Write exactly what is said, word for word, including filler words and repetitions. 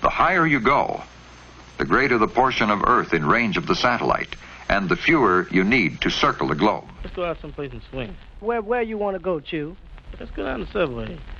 The higher you go, the greater the portion of Earth in range of the satellite, and the fewer you need to circle the globe. Let's go out someplace and swing. Where where you want to go, Chew? Let's go down the subway.